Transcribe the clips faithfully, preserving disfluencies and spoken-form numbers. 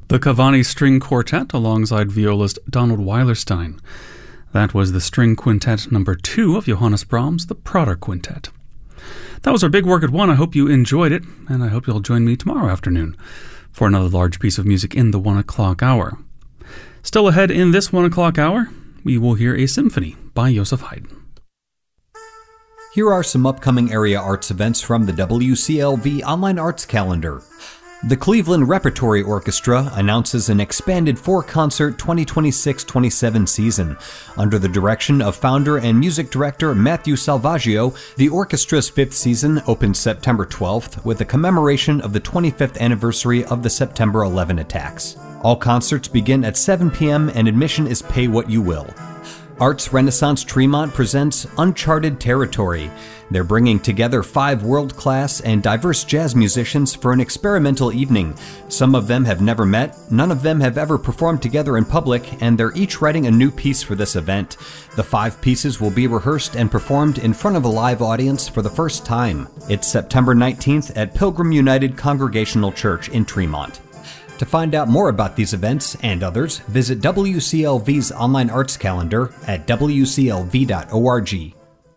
The Cavani String Quartet alongside violist Donald Weilerstein. That was the string quintet number two of Johannes Brahms, the Prater Quintet. That was our big work at one. I hope you enjoyed it, and I hope you'll join me tomorrow afternoon for another large piece of music in the one o'clock hour. Still ahead in this one o'clock hour, we will hear a symphony by Joseph Haydn. Here are some upcoming area arts events from the W C L V Online Arts Calendar. The Cleveland Repertory Orchestra announces an expanded four-concert twenty twenty-six twenty-seven season. Under the direction of founder and music director Matthew Salvaggio, the orchestra's fifth season opens September twelfth with a commemoration of the twenty-fifth anniversary of the September eleventh attacks. All concerts begin at seven p.m. and admission is pay what you will. Arts Renaissance Tremont presents Uncharted Territory. They're bringing together five world-class and diverse jazz musicians for an experimental evening. Some of them have never met, none of them have ever performed together in public, and they're each writing a new piece for this event. The five pieces will be rehearsed and performed in front of a live audience for the first time. It's September nineteenth at Pilgrim United Congregational Church in Tremont. To find out more about these events and others, visit W C L V's online arts calendar at w c l v dot org.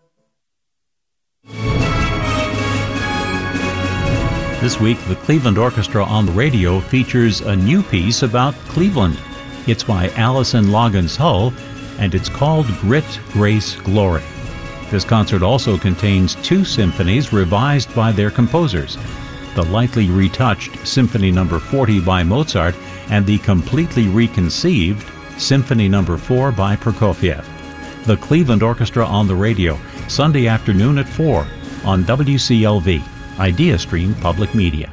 This week, the Cleveland Orchestra on the Radio features a new piece about Cleveland. It's by Allison Loggins Hull, and it's called Grit, Grace, Glory. This concert also contains two symphonies revised by their composers: the lightly retouched Symphony Number forty by Mozart and the completely reconceived Symphony Number four by Prokofiev. The Cleveland Orchestra on the Radio, Sunday afternoon at four on W C L V, IdeaStream Public Media.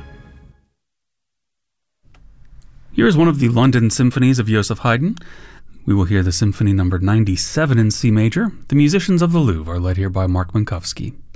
Here's one of the London symphonies of Joseph Haydn. We will hear the Symphony Number ninety-seven in C major. The musicians of the Louvre are led here by Mark Minkowski.